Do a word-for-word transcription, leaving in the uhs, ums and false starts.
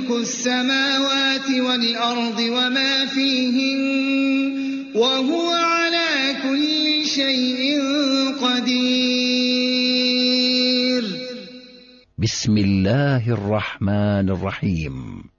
ملك السماوات والأرض وما فيهن وهو على كل شيء قدير. بسم الله الرحمن الرحيم.